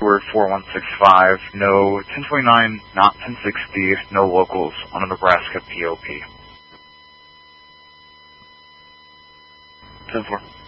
password 4165, no 1029, not 1060, no locals on a Nebraska POP. 10-4.